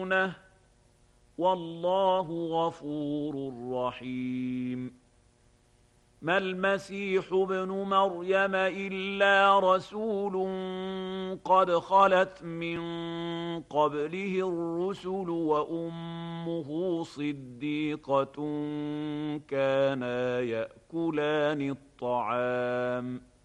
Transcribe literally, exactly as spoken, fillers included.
والله غفور رحيم. ما المسيح ابن مريم إلا رسول قد خلت من قبله الرسل وأمه صديقة كانا يأكلان الطعام